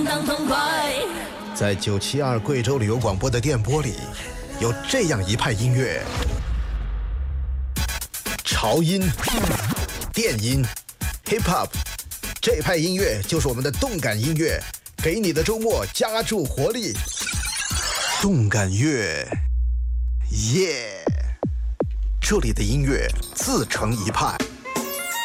相当痛快。 在972贵州旅游广播的电波里，有这样一派音乐：潮音、电音、hip hop， 这派音乐就是我们的动感音乐，给你的周末加注活力。动感乐，耶！这里的音乐自成一派。